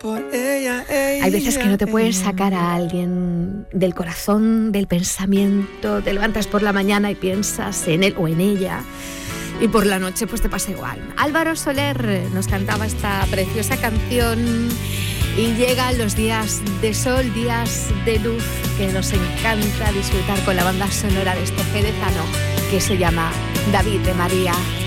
Hay veces que no te puedes sacar a alguien del corazón, del pensamiento. Te levantas por la mañana y piensas en él o en ella, y por la noche pues te pasa igual. Álvaro Soler nos cantaba esta preciosa canción y llegan los días de sol, días de luz, que nos encanta disfrutar con la banda sonora de este jerezano que se llama David de María.